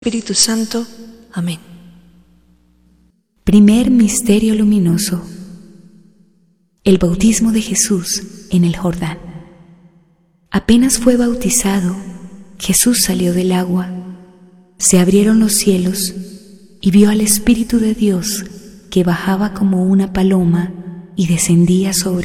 Espíritu Santo. Amén. Primer misterio luminoso: el bautismo de Jesús en el Jordán. Apenas fue bautizado, Jesús salió del agua, se abrieron los cielos y vio al Espíritu de Dios que bajaba como una paloma y descendía sobre